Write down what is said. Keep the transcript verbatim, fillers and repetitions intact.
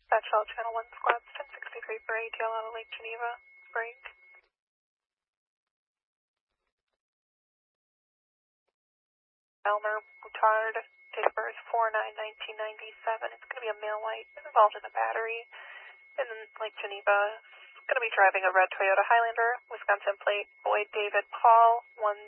Dispatch Shell Channel one Squads ten sixty-three for A T L out of Lake Geneva. Break. Elmer Boutard, date of birth four nine nineteen ninety-seven. It's going to be a male white involved in a battery in Lake Geneva. It's going to be driving a red Toyota Highlander, Wisconsin plate, Boyd David Paul, one